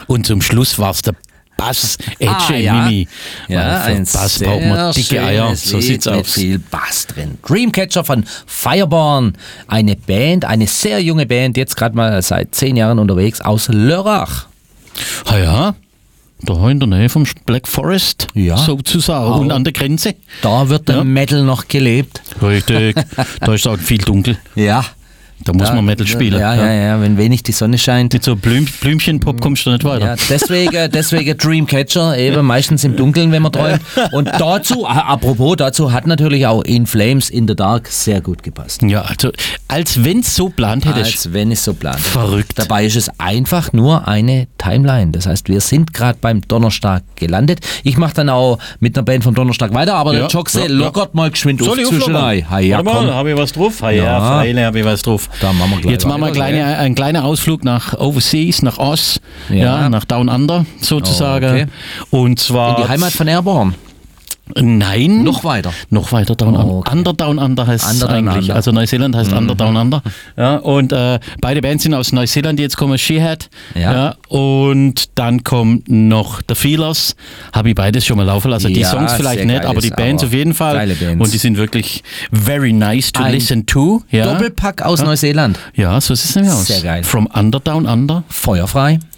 Und zum Schluss war es der Bass, Mimi. Ja, für ein Bass sehr braucht man dicke Eier, so Lied sieht's mit aus. viel Bass drin. Dreamcatcher von Fireborn, eine Band, eine sehr junge Band, jetzt gerade mal seit 10 Jahren unterwegs aus Lörrach. Ja, da in der Nähe vom Black Forest, Ja. sozusagen, und an der Grenze. Da wird der Ja. Metal noch gelebt. Richtig, da ist auch viel dunkel, Ja. da muss man Metal spielen. Ja, wenn wenig die Sonne scheint. Mit so Blümchen-Pop kommst du nicht weiter. Ja, deswegen Dreamcatcher, eben meistens im Dunkeln, wenn man träumt. Und dazu hat natürlich auch In Flames in the Dark sehr gut gepasst. Ja, also als wenn es so plant hättest. Als wenn es so plant. Verrückt. Dabei ist es einfach nur eine Timeline. Das heißt, wir sind gerade beim Donnerstag gelandet. Ich mache dann auch mit einer Band vom Donnerstag weiter, aber der Joxe lockert mal geschwind auf zwischendurch. Ja, komm. Habe ich was drauf? Ja. Freilich habe ich was drauf. Da machen wir gleich Jetzt machen wir weiter, einen kleinen Ausflug nach Overseas, nach Oz, Ja. nach Down Under sozusagen. Okay. Und zwar... In die Heimat von Airborne. Nein. Noch weiter. Noch weiter Down Under. Okay. Under Down Under heißt es Under Down eigentlich. Under. Also Neuseeland heißt Under Down Under. Ja, und beide Bands sind aus Neuseeland, die jetzt kommen Shehead. Ja. Und dann kommt noch The Feelers. Habe ich beides schon mal laufen lassen. Die Ja, Songs vielleicht sehr nicht, geiles, aber die Bands aber auf jeden Fall. geile Bands. Und die sind wirklich very nice to Ein listen to. Ja. Doppelpack aus Neuseeland. Ja, so sieht es nämlich aus. Sehr geil. From Under Down Under. Feuerfrei.